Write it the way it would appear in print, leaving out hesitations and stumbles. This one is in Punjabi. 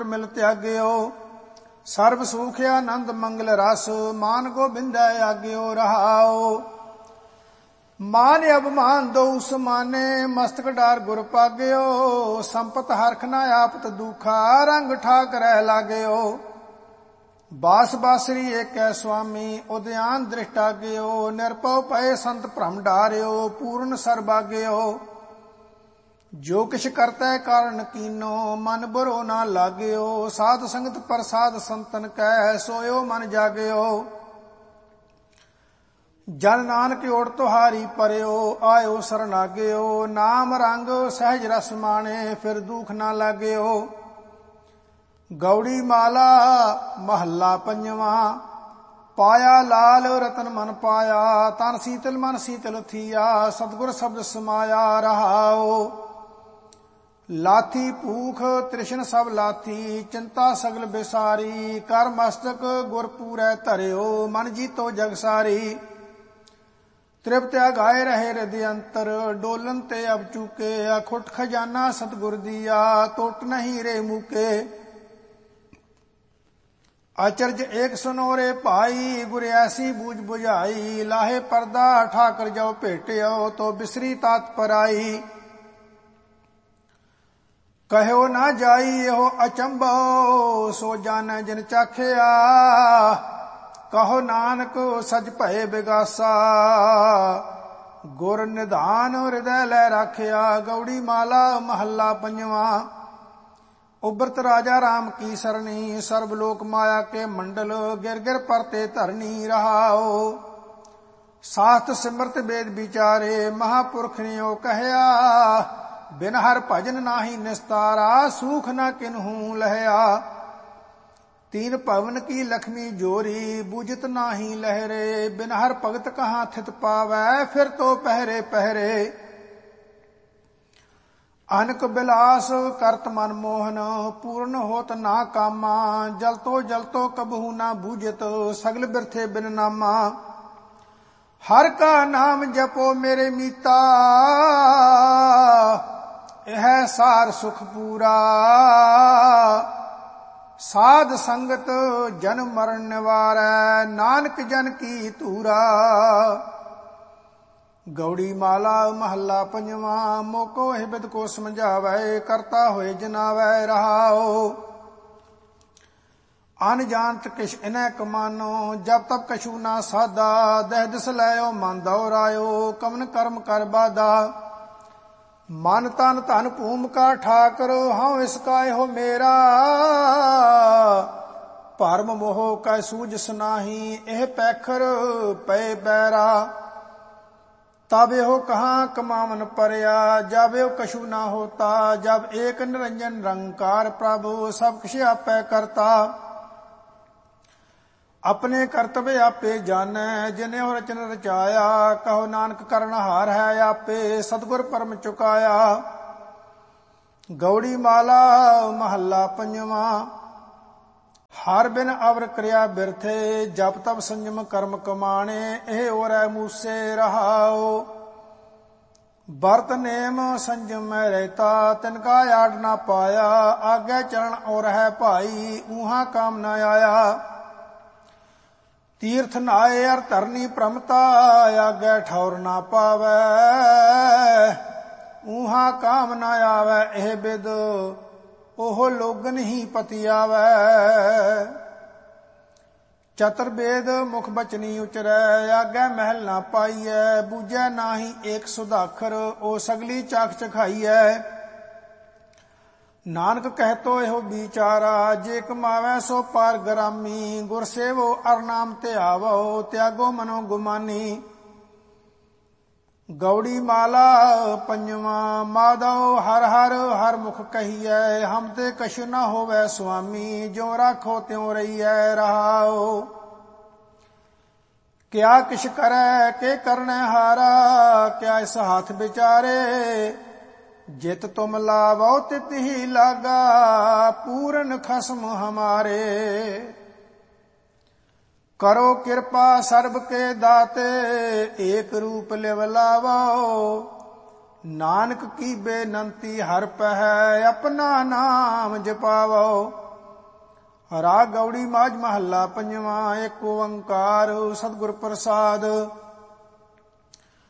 ਮਿਲ ਤਿਆਗਿਓ। ਸਰਬ ਸੁਖ ਆਨੰਦ ਮੰਗਲ ਰਸ, ਮਾਨ ਗੋਬਿੰਦੈ ਆਗਿਓ ਰਹਾਓ। ਮਾਨ ਅਭਮਾਨ ਦਉ ਸਮਾਨੇ, ਮਸਤਕ ਡਾਰ ਗੁਰ ਪਾਗਿਓ। ਸੰਪਤ ਹਰਖ ਨਾ ਆਪਤ ਦੁਖਾ, ਰੰਗ ਠਾਕ ਰਹਿ ਲਾਗਿਓ। ਬਾਸ ਬਾਸਰੀ ਏਕੈ ਸੁਆਮੀ, ਉਦਿਆਨ ਦ੍ਰਿਸ਼ਟਾਗਿਓ। ਨਿਰਭਉ ਪਏ ਸੰਤ ਭ੍ਰਮ ਡਾਰਿਓ, ਪੂਰਨ ਸਰਬਾਗਿਓ। ਜੋ ਕਿਛ ਕਰਤੈ ਕਾਰਨ ਕੀਨੋ, ਮਨ ਬੁਰੋ ਨਾ ਲਾਗਿਓ। ਸਾਧ ਸੰਗਤ ਪ੍ਰਸਾਦ ਸੰਤਨ ਕੈ, ਸੋਇਓ ਮਨ ਜਾਗਿਓ। ਜਨ ਨਾਨਕ ਓਟ ਤੁਹਾਰੀ ਪਰਿਓ, ਆਇਓ ਸਰਨਾਗਿਓ। ਨਾਮ ਰੰਗ ਸਹਿਜ ਰਸ ਮਾਣੇ, ਫਿਰ ਦੁਖ ਨਾ ਲਾਗਿਓ। ਗੌੜੀ ਮਾਲਾ ਮਹੱਲਾ ਪੰਜਵਾਂ। ਪਾਇਆ ਲਾਲ ਰਤਨ ਮਨ ਪਾਇਆ, ਤਨ ਸੀਤਲ ਮਨ ਸੀਤਲ ਥੀਆ। ਸਤਿਗੁਰ ਸ਼ਬਦ ਸਮਾਇਆ ਰਹਾਓ। ਲਾਥੀ ਭੂਖ ਤ੍ਰਿਸ਼ਨ ਸਭ ਲਾਥੀ, ਚਿੰਤਾ ਸਗਲ ਬਿਸਾਰੀ। ਕਰ ਮਸਤਕ ਗੁਰ ਪੂਰੈ ਧਰਿਓ, ਮਨ ਜੀਤੋ ਜਗ ਸਾਰੀ। ਤ੍ਰਿਪਤ ਅਗਾਏ ਰਹੇ ਹਿਰਦਿ ਅੰਤਰ, ਡੋਲਨ ਤੇ ਅਬ ਚੁਕੇ। ਅਖੁੱਟ ਖਜ਼ਾਨਾ ਸਤਿਗੁਰ ਦੀਆ, ਟੁੱਟ ਨਹੀਂ ਰੇ ਮੁਕੇ। ਅਚਰਜ ਏਕ ਸੁਨੋਰੇ ਭਾਈ, ਗੁਰ ਐਸੀ ਬੂਝ ਬੁਝਾਈ। ਲਾਹੇ ਪਰਦਾ ਠਾਕਰ ਜਾਓ ਭੇਟਿਓ, ਤੋ ਬਿਸਰੀ ਤਾਤ ਪਰਾਈ। ਕਹਿਓ ਨਾ ਜਾਈ ਇਹੋ ਅਚੰਭੋ, ਸੋ ਜਾਣੈ ਜਿਨ ਚਾਖਿਆ। ਕਹੋ ਨਾਨਕ ਸਚ ਭਏ ਬਿਗਾਸਾ, ਗੁਰ ਨਿਧਾਨ ਹਿਰਦੈ ਲੈ ਰਾਖਿਆ। ਗੌੜੀ ਮਾਲਾ ਮਹੱਲਾ ਪੰਜਵਾਂ। ਉਬਰਤ ਰਾਜਾ ਰਾਮ ਕੀ ਸਰਣੀ, ਸਰਬ ਲੋਕ ਮਾਇਆ ਕੇ ਮੰਡਲ। ਗਿਰ ਗਿਰ ਪਰਤੇ ਧਰਨੀ ਰਹਾਓ। ਸਾਸਤ ਸਿਮਰਤ ਵੇਦ ਵਿਚਾਰੇ, ਮਹਾਪੁਰਖ ਨੇ ਉਹ ਕਹਿਆ। ਬਿਨ ਹਰ ਭਜਨ ਨਾਹੀ ਨਿਸਤਾਰਾ, ਸੂਖ ਨਾ ਕਿਨਹੂ ਲਹਿਆ। ਤੀਨ ਭਵਨ ਕੀ ਲక్ష్ਮੀ ਜੋਰੀ, ਬੂਝਤ ਨਾਹੀ ਲਹਿਰੇ। ਬਿਨ ਹਰ ਭਗਤ ਕਹਾਂ ਥਿਤ ਪਾਵੈ, ਫਿਰ ਤੋ ਪਹਿਰੇ ਪਹਿਰੇ। ਅਨਕ ਬਿਲਾਸ ਕਰਤ ਮਨ ਮੋਹਨ, ਪੂਰਨ ਹੋਤ ਨਾ ਕਾਮਾ। ਜਲਤੋ ਕਬਹੂ ਨਾ ਬੂਝਤ, ਸਗਲ ਬਿਰਥੇ ਬਿਨ ਨਾਮਾ। ਹਰ ਕਾ ਨਾਮ ਜਪੋ ਮੇਰੇ ਮੀਤਾ, ਇਹ ਸਾਰ ਸੁਖ ਪੂਰਾ। ਸਾਧ ਸੰਗਤ ਜਨਮ ਮਰਨ ਨਿਵਾਰੈ, ਨਾਨਕ ਜਨ ਕੀ ਧੂਰਾ। ਗੌੜੀ ਮਾਲਾ ਮਹੱਲਾ ਪੰਜਵਾਂ। ਮੋਕੋ ਹਿਬਦ ਕੋ ਸਮਝਾਵੈ, ਕਰਤਾ ਹੋਏ ਜਨਾਵੈ ਰਹਾਓ। ਅਨ ਜਾਣਤ ਕਿਛ ਇਨੈ ਕਮਾਨੋ, ਜਬ ਤਬ ਕਛੂ ਨਾ ਸਾਧਾ। ਦਹਿ ਦਿਸ ਲੈਓ ਮਨ ਦੌਰਾਇਓ, ਕਮਨ ਕਰਮ ਕਰ ਬਾਧਾ। ਮਨ ਤਨ ਧਨ ਭੂਮਿਕਾ ਠਾਕਰ, ਹਉ ਇਸ ਕਾ ਇਹੋ ਮੇਰਾ। ਭਰਮ ਮੋਹ ਕੈ ਸੂਝਸ ਨਾਹੀ, ਇਹ ਪੈਖਰ ਪਏ ਬੈਰਾ। ਤਬ ਇਹੋ ਕਹਾਂ ਕਮਾਵਨ ਪਰਿਆ, ਜਬ ਇਹੋ ਕਛੂ ਨਾ ਹੋਤਾ। ਜਬ ਏਕ ਨਿਰੰਜਨ ਨਿਰੰਕਾਰ ਪ੍ਰਭੁ, ਸਭ ਕਿਛ ਆਪੈ ਕਰਤਾ। ਆਪਣੇ ਕਰਤਵ ਆਪੇ ਜਾਣੈ, ਜਿਨੇ ਹੋ ਰਚਨ ਰਚਾਇਆ। ਕਹੋ ਨਾਨਕ ਕਰਨਹਾਰ ਹੈ ਆਪੇ, ਸਤਿਗੁਰ ਪਰਮ ਚੁਕਾਇਆ। ਗੌੜੀ ਮਾਲਾ ਮਹੱਲਾ ਪੰਜਵਾਂ। ਹਰ ਬਿਨ ਅਵਰ ਕਿਰਿਆ ਬਿਰਥੇ, ਜਪ ਤਪ ਸੰਜਮ ਕਰਮ ਕਮਾਣੇ। ਇਹ ਓਰੈ ਮੂਸੇ ਰਹਾਓ। ਵਰਤ ਨੇਮ ਸੰਜਮ ਮੈਂ ਰਹਿਤਾ, ਤਿਨਕਾ ਆੜ ਨਾ ਪਾਇਆ। ਆਗੇ ਚਰਨ ਔਰ ਹੈ ਭਾਈ, ਊਹਾਂ ਕਾਮ ਨਾ ਆਇਆ। ਤੀਰਥ ਨਾਏ ਅਰ ਧਰਨੀ ਪ੍ਰਮਤਾ, ਆਗੇ ਠੌਰ ਨਾ ਪਾਵੈ। ਊਹਾਂ ਕਾਮ ਨਾ ਆਵੈ ਇਹ ਬਿਦ, ਉਹ ਲੋਗਨ ਹੀ ਪਤੀ ਆਵੈ। ਚਤੁਰ ਵੇਦ ਮੁਖ ਬਚਨੀ ਉਚਰੈ, ਆਗੇ ਮਹਿਲ ਨਾ ਪਾਈਐ। ਬੂਝੈ ਨਾਹੀ ਏਕ ਸੁਧਾਖਰ, ਉਹ ਸਗਲੀ ਚਾਖ ਚਖਾਈਐ। ਨਾਨਕ ਕਹਿਤੋ ਇਹੋ ਵਿਚਾਰਾ, ਜੇ ਕਮਾਵੈ ਸੋ ਪਾਰ ਗਰਾਮੀ। ਗੁਰ ਸੇਵੋ ਅਰ ਨਾਮ ਧਿਆਵੋ, ਤਿਆਗੋ ਮਨੋ ਗੁਮਾਨੀ। ਗੌੜੀ ਮਾਲਾ ਪੰਜਵਾਂ। ਮਾਧਵ ਹਰ ਹਰ ਹਰ ਮੁਖ ਕਹੀਐ, ਹਮ ਤੇ ਕਛੁ ਨਾ ਹੋਵੈ ਸੁਆਮੀ। ਜੋ ਰਾਖੋ ਤਿਉ ਰਹੀਐ ਰਹਾਓ। ਕਿਆ ਕਿਛ ਕਰੈ ਕੇ ਕਰਨੈ ਹਾਰਾ, ਕਿਆ ਇਸ ਹੱਥ ਵਿਚਾਰੇ। ਜਿਤ ਤੁਮ ਲਾਵੋ ਤਿਤ ਹੀ ਲਾਗਾ, ਪੂਰਨ ਖਸਮ ਹਮਾਰੇ। ਕਰੋ ਕਿਰਪਾ ਸਰਬ ਕੇ ਦਾਤੇ, ਏਕ ਰੂਪ ਲਿਵ ਲਾਵੋ। ਨਾਨਕ ਕੀ ਬੇਨੰਤੀ ਹਰ ਪਹਿ, ਆਪਣਾ ਨਾਮ ਜਪਾਵੋ। ਰਾਗ ਗੌੜੀ ਮਾਝ ਮਹੱਲਾ ਪੰਜਵਾਂ। ਏਕ ਓੰਕਾਰ ਸਤਿਗੁਰ ਪ੍ਰਸਾਦ।